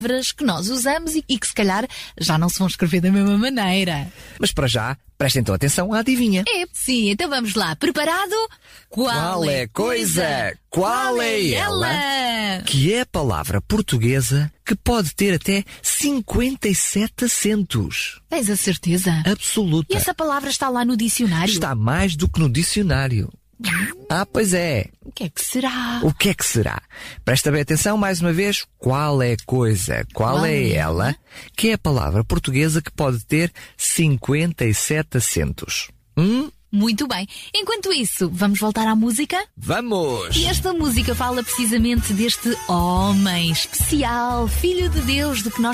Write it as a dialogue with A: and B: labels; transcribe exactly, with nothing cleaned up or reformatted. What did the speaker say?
A: palavras que nós usamos e que se calhar já não se vão escrever da mesma maneira.
B: Mas para já, prestem então atenção à adivinha.
A: É, sim, então vamos lá. Preparado? Qual,
B: Qual é coisa? Qual é ela? Que é a palavra portuguesa que pode ter até cinquenta e sete acentos.
A: Tens a certeza?
B: Absoluta.
A: E essa palavra está lá no dicionário?
B: Está mais do que no dicionário. Ah, pois é.
A: O que é que será?
B: O que é que será? Presta bem atenção mais uma vez. Qual é coisa? Qual, Qual é ela? Que é a palavra portuguesa que pode ter cinquenta e sete acentos. Hum?
A: Muito bem. Enquanto isso, vamos voltar à música?
B: Vamos!
A: E esta música fala precisamente deste homem especial, filho de Deus, de que nós